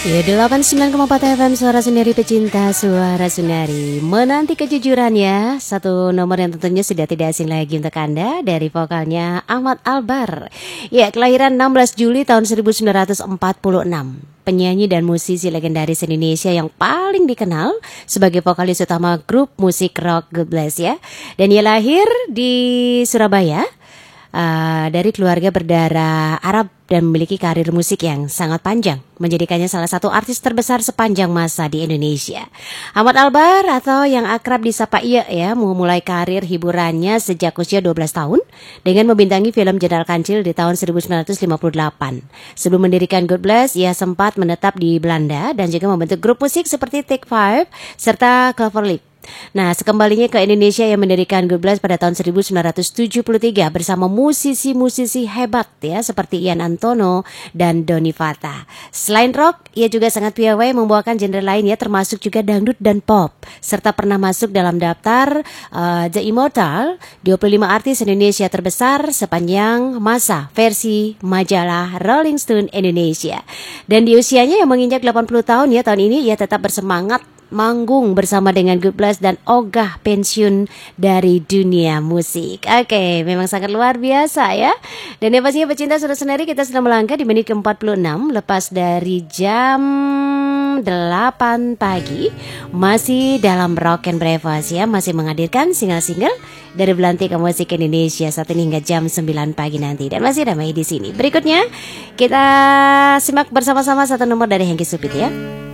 Ya 89,4 FM Suara Sendiri pecinta Suara Sundari. Menanti kejujuran ya. Satu nomor yang tentunya sudah tidak asing lagi untuk Anda. Dari vokalnya Ahmad Albar. Ya, kelahiran 16 Juli tahun 1946. Penyanyi dan musisi legendaris Indonesia yang paling dikenal sebagai vokalis utama grup musik rock God Bless ya. Dan ia lahir di Surabaya. Dari keluarga berdarah Arab dan memiliki karir musik yang sangat panjang, menjadikannya salah satu artis terbesar sepanjang masa di Indonesia. Ahmad Albar atau yang akrab disapa Iya ya, memulai karir hiburannya sejak usia 12 tahun dengan membintangi film Jenderal Kancil di tahun 1958. Sebelum mendirikan God Bless, ia sempat menetap di Belanda dan juga membentuk grup musik seperti Take Five serta Cloverleaf. Nah, sekembalinya ke Indonesia ia mendirikan God Bless pada tahun 1973 bersama musisi-musisi hebat ya seperti Ian Antono dan Doni Fata. Selain rock, ia juga sangat piawai membawakan genre lain ya, termasuk juga dangdut dan pop, serta pernah masuk dalam daftar The Immortal 25 artis Indonesia terbesar sepanjang masa versi majalah Rolling Stone Indonesia. Dan di usianya yang menginjak 80 tahun ya, tahun ini ia tetap bersemangat manggung bersama dengan God Bless dan ogah pensiun dari dunia musik. Oke, memang sangat luar biasa ya. Dan yang pastinya pecinta Suara Sendiri, kita sudah melangkah di menit ke-46 lepas dari jam 8 pagi. Masih dalam Rock and Breakfast ya, masih menghadirkan single-single dari belantika musik Indonesia saat ini hingga jam 9 pagi nanti. Dan masih ramai di sini. Berikutnya kita simak bersama-sama satu nomor dari Hengki Supit ya.